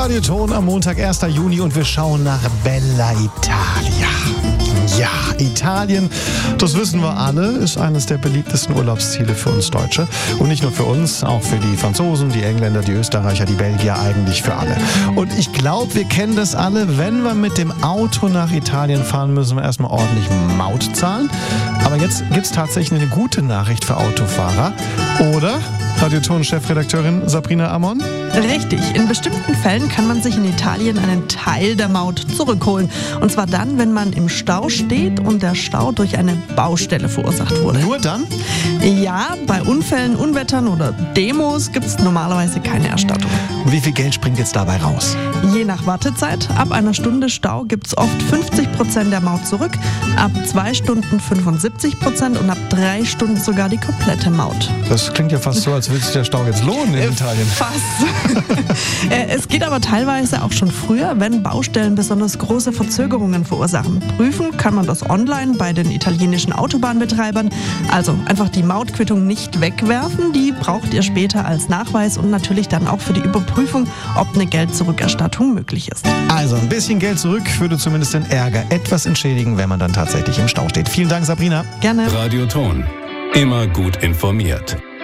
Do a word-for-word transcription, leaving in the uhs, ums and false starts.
Radio Ton am Montag, ersten Juni, und wir schauen nach Bella Italia. Ja, Italien, das wissen wir alle, ist eines der beliebtesten Urlaubsziele für uns Deutsche. Und nicht nur für uns, auch für die Franzosen, die Engländer, die Österreicher, die Belgier, eigentlich für alle. Und ich glaube, wir kennen das alle, wenn wir mit dem Auto nach Italien fahren, müssen wir erstmal ordentlich Maut zahlen. Aber jetzt gibt es tatsächlich eine gute Nachricht für Autofahrer, oder? Radio Ton-Chefredakteurin Sabrina Amon? Richtig. In bestimmten Fällen kann man sich in Italien einen Teil der Maut zurückholen. Und zwar dann, wenn man im Stau steht und der Stau durch eine Baustelle verursacht wurde. Nur dann? Ja, bei Unfällen, Unwettern oder Demos gibt es normalerweise keine Erstattung. Und wie viel Geld springt jetzt dabei raus? Je nach Wartezeit, ab einer Stunde Stau gibt es oft fünfzig Prozent der Maut zurück, ab zwei Stunden fünfundsiebzig Prozent und ab drei Stunden sogar die komplette Maut. Das klingt ja fast so, als würde sich der Stau jetzt lohnen in äh, Italien. Fast. Es geht aber teilweise auch schon früher, wenn Baustellen besonders große Verzögerungen verursachen. Prüfen kann man das online bei den italienischen Autobahnbetreibern. Also einfach die Mautquittung nicht wegwerfen, die braucht ihr später als Nachweis und natürlich dann auch für die Überprüfung, ob eine Geldzurückerstattung möglich ist. Also ein bisschen Geld zurück würde zumindest den Ärger etwas entschädigen, wenn man dann tatsächlich im Stau steht. Vielen Dank, Sabrina. Gerne. Radio Ton. Immer gut informiert.